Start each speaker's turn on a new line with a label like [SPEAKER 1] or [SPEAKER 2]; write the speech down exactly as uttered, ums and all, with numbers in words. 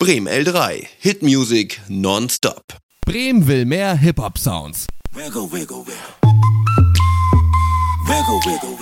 [SPEAKER 1] Bremen L drei. Hit Music nonstop.
[SPEAKER 2] Bremen will mehr Hip-Hop-Sounds.
[SPEAKER 3] Wiggle, wiggle, wiggle. Wiggle, wiggle,